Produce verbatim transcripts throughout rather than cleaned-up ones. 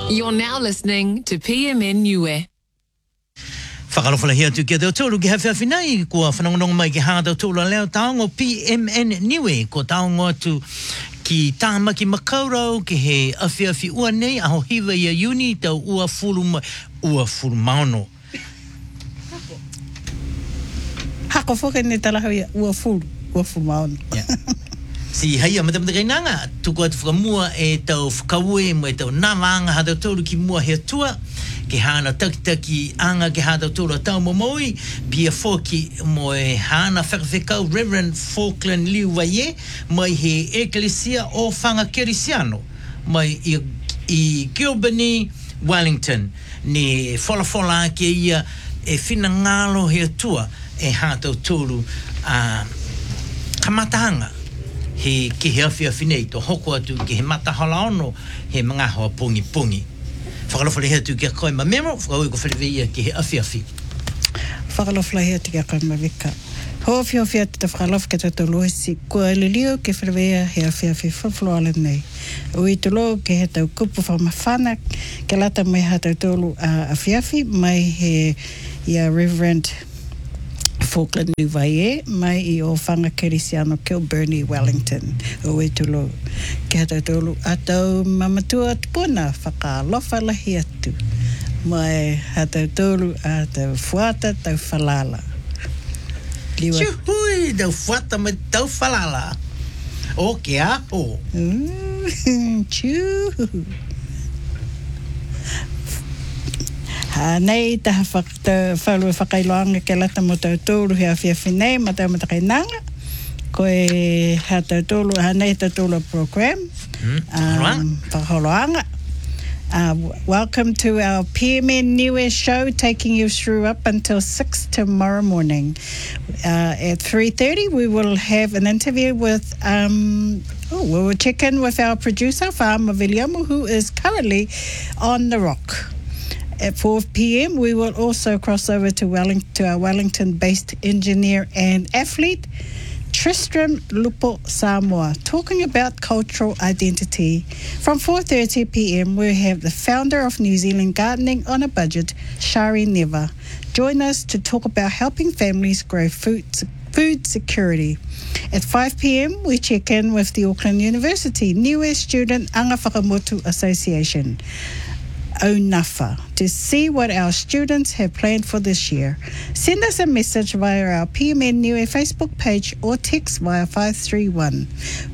You're now listening to P M N Niue. Whakalofala hea tu kia tau tōru ki hawhia whinai, kua whanongononga mai ki hātau tōru leo taongo P M N Niue, ko taongo atu ki tāmaki makaurau, ki he awhi awhi ua nei, aho hiwa ia uni, tau ua furu mai, ua furu maono. Hako whoke ne talaha ia ua furu, ua furu maono. Si haia matamata kai nanga, tuku atu whakamua e tau whakaue, mo e tau nāwanga hātau tōru ki mua hea tua, ke hana takitaki anga ke hātau tōru a tau momoi, pia whoki mo e hana whakawhekau Reverend Falkland Liu Waie, mai he eklesia o whanga kerisiano, mai i, i Gilbany, Wellington, ne whola-whola ke ia e whina ngalo hea tua e hātau tōru a uh, kamatahanga. He ke he awhia whinei, tō hoko atu ke he matahala ono, he mga hoa pungi pungi. Whakalofale hea tu kia koe ma memo, whakaui ko whaliweia ke he awhia whi. Whakalofale hea tu kia koe ma wika. Ho awhia awhia te whakalof ke tato loisi, kua ililio ke whaliweia he awhia whi whawhloala nei. Ui tulo ke he tau kupu whamawhana, ke lata mai hatau tolu a awhia whi, mai he ia Reverend Falkland Liu Waie, mai i o whanga kerisiano Kilburn, Wellington, o e tulo. Ke hatau tolu atau mamatua tupuna, whakalofa lahi atu. Mai hatau tolu atau fuata tau whalala. Chuhui, tau fuata mai tau whalala. O ke aho. Chuhu. Ha nei taha whalu e whakailoanga ke lata mo tau tōru hea whia whinei, ma tau matakai nanga. Ko e ha tau tōru, ha nei tau tōru program. Um, Whakaholoanga. Uh, welcome to our P M N Niue show, taking you through up until six tomorrow morning. Uh, at three thirty, we will have an interview with, um, oh, we will check in with our producer, Whaama Viliamu, who is currently on the rock. At four p.m, we will also cross over to, Welling- to our Wellington-based engineer and athlete, Tristram Lupo Samoa, talking about cultural identity. From four thirty p.m, we have the founder of New Zealand Gardening on a Budget, Shari Neva. Join us to talk about helping families grow food, food security. At five p.m, we check in with the Auckland University Niue Student Anga Whakamotu Association, ONAFA, to see what our students have planned for this year. Send us a message via our P M N Niue Facebook page or text via five three one.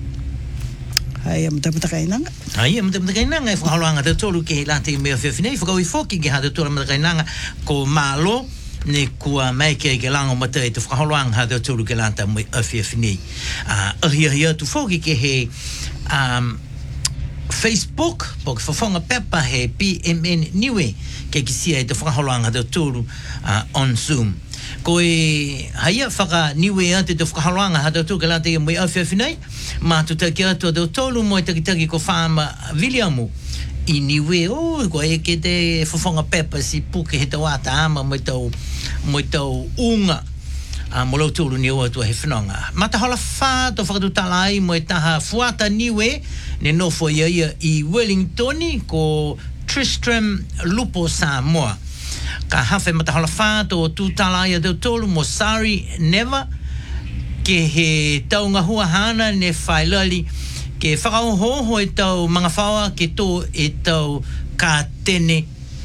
Hai, amata kai nanga. Hai, amata kai nanga. E whakaholoanga te tōru ke he lāte i mea whiawhinei. Whakaui whoki ke hata tōra mata kai nanga ko mālo ne kua mai ke ke lango mata e te whakaholoanga hata tōru ke lāta mai a whiawhinei. Ahi ahi atu whoki ke he um, Facebook, po ke whawhonga pepa he P M N Niue, ke kisia e te whakaholoanga te tōru uh, on Zoom. Ko e haia whaka niue ate te whakaholoanga hata tōru ke lāte i mai awhia whinei, mā tu taki atua te tōru mo e takitaki ko Whaama Viliamu i niue, o ko e ke te whawhonga pepa si puke he tau ata ama mo i tau, mo i tau unga. Uh, mo lau tūru ni ua tua he whenonga. Mata hola whā tō whakatutala ai mo e taha fuata niue ne nofo ia ia i Wellingtoni ko Tristram Lupo Samoa. Ka hawhe mata hola whā tō tūtala ai a tau tōru mo Shari Neva ke he taunga hua hana ne whailali ke whakaohoho e tau mga whaua ke tō e tau ka tene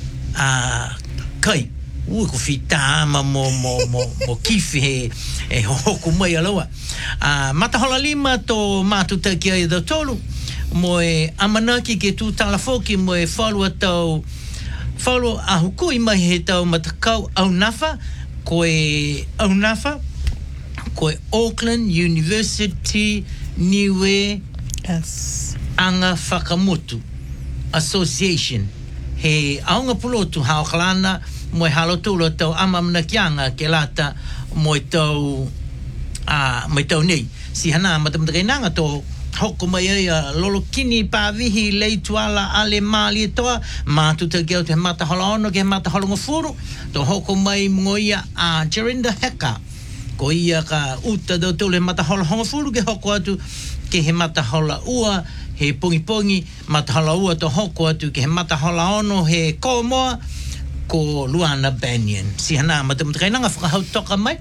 uh, kai. Ui, ko whitāma mo, mo, mo, mo kiwhi he, he hoku mai alaua. Uh, matahola lima tō mātutaki ai da tōru, mo e amanaki ke tūtala whoki, mo e whalua tau, whalua ahukui mai he tau matakau ONAFA, ko e ONAFA, ko e Auckland University Niue yes. Anga Whakamotu Association. He aunga pulotu haokalana, mo e halo tūlo tau amamna kianga ke lata mo e tau uh, mo e tau nei. Si hana matamata kai nanga tō hoko mai ai a lolokini pāwihi lei tuala ale māli e toa mātuta ki au te mata hola ono ke mata holonga furu tō hoko mai ngoia a Jerinda Heka ko ia ka uta do tole mata hola honga furu ke hoko atu ke he mata hola ua he pongi pongi matahala ua to hoko atu ke he matahala ono he komoa ko Luana Banyan. Si hana matamatakai nanga whakahau toka mai?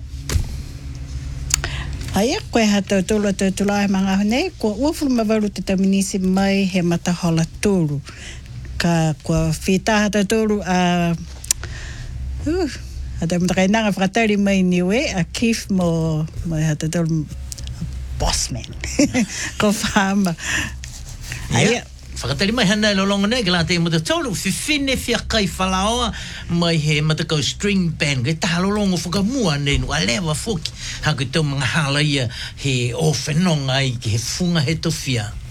Aia, koe hata tūlu atu tūlai mga hone, ko uafuru mawaru te taminisi mai he matahala tūru. Ka kua whita hata tūru a... Uh, hata matakai nanga whakatari mai niwe, a Keith mo, mo hata tūru bossman. Ko whama. Aia. Whakatari mai hana lolonga nei, kala te mata tōru, whiwhine whiakai whalaoa mai he matakau string band, kai taha lolonga whakamua nei, nua lewa whoki, hako tau mga hala ia he o whenonga i ki he whunga he towhia.